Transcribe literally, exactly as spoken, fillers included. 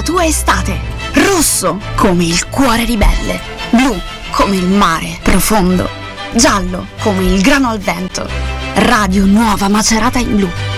la tua estate. Rosso come il cuore ribelle, blu come il mare profondo, giallo come il grano al vento. Radio Nuova Macerata in Blu.